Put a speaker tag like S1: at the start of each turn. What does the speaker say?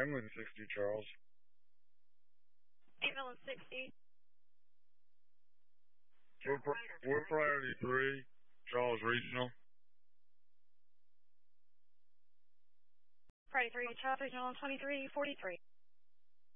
S1: Hamlin 60, Charles.
S2: Hamlin 60.
S1: We're priority 3, Charles Regional.
S2: Priority 3, Charles Regional 2343.